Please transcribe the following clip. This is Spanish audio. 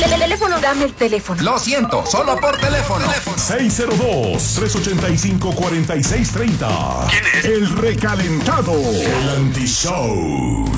Teléfono, dame el teléfono. Lo siento, solo por teléfono. 602-385-4630. ¿Quién es? El recalentado. El anti-show.